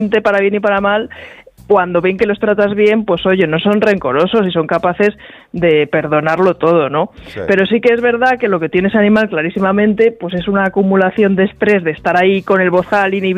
para bien y para mal, cuando ven que los tratas bien, pues oye, no son rencorosos y son capaces de perdonarlo todo, ¿no? Sí. Pero sí que es verdad que lo que tiene ese animal clarísimamente, pues es una acumulación de estrés, de estar ahí con el bozal inhibido